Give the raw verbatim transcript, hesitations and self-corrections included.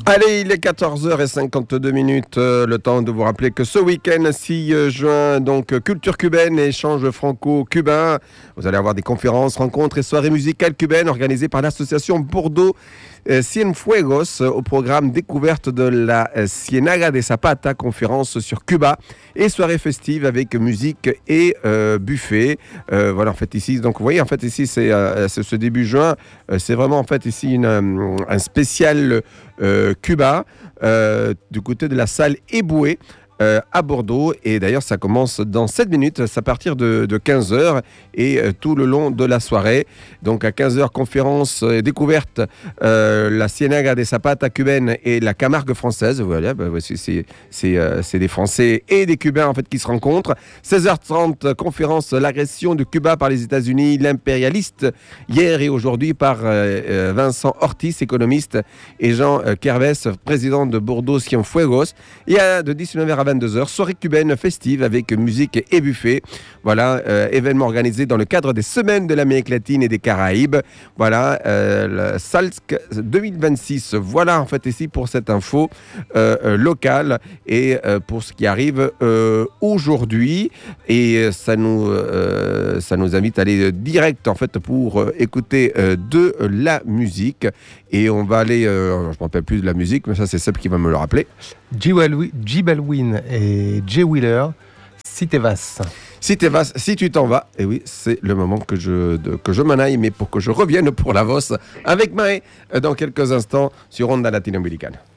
Allez, il est quatorze heures cinquante-deux minutes, euh, le temps de vous rappeler que ce week-end, six juin, donc culture cubaine et échange franco-cubain. Vous allez avoir des conférences, rencontres et soirées musicales cubaines organisées par l'association Bordeaux euh, Cienfuegos au programme découverte de la euh, Ciénaga de Zapata, conférence sur Cuba et soirée festive avec musique et euh, buffet. Euh, voilà, en fait, ici, donc vous voyez, en fait, ici, c'est, euh, c'est ce début juin, euh, c'est vraiment, en fait, ici, une, euh, un spécial euh, Cuba, euh, du côté de la salle Eboué. Euh, à Bordeaux, et d'ailleurs ça commence dans sept minutes, c'est à partir de, de quinze heures et euh, tout le long de la soirée. Donc à quinze heures, conférence euh, découverte euh, la Ciénaga de Zapata cubaine et la Camargue française. Voilà, bah, c'est, c'est, c'est, euh, c'est des Français et des Cubains en fait qui se rencontrent. seize heures trente, conférence l'agression de Cuba par les États-Unis, l'impérialiste, hier et aujourd'hui par euh, euh, Vincent Ortiz, économiste, et Jean euh, Kerves, président de Bordeaux Cienfuegos. Et à de dix-neuf heures à vingt-deux heures, soirée cubaine festive avec musique et buffet. Voilà, euh, événement organisé dans le cadre des Semaines de l'Amérique latine et des Caraïbes. Voilà, euh, le SALSC deux mille vingt-six. Voilà, en fait, ici pour cette info euh, euh, locale et euh, pour ce qui arrive euh, aujourd'hui. Et ça nous, euh, ça nous invite à aller direct, en fait, pour euh, écouter euh, de la musique. Et on va aller, euh, je ne me rappelle plus de la musique, mais ça, c'est Seb qui va me le rappeler. G. Balwin et Jay Wheeler, Si te vas. Si, te vas, si tu t'en vas, et oui, c'est le moment que je, de, que je m'en aille, mais pour que je revienne pour la vosse avec Maë dans quelques instants sur Onda Latinoamericana.